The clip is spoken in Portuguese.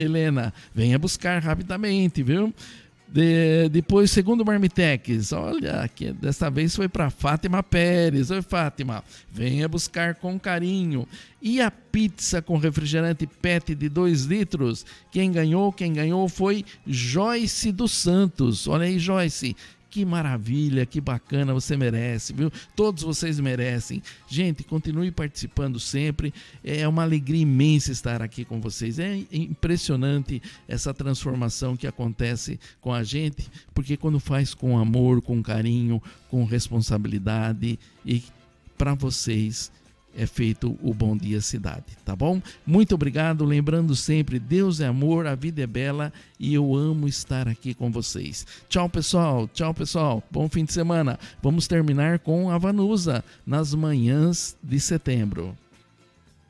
Helena, venha buscar rapidamente, viu? Depois, segundo Marmitex, olha, que dessa vez foi para Fátima Pérez. Oi, Fátima, venha buscar com carinho. E a pizza com refrigerante PET de 2 litros? Quem ganhou foi Joyce dos Santos. Olha aí, Joyce. Que maravilha, que bacana, você merece, viu? Todos vocês merecem. Gente, continue participando sempre. É uma alegria imensa estar aqui com vocês. É impressionante essa transformação que acontece com a gente, porque quando faz com amor, com carinho, com responsabilidade e para vocês é feito o Bom Dia Cidade, tá bom? Muito obrigado, lembrando sempre, Deus é amor, a vida é bela e eu amo estar aqui com vocês. Tchau, pessoal, bom fim de semana. Vamos terminar com a Vanusa nas manhãs de setembro.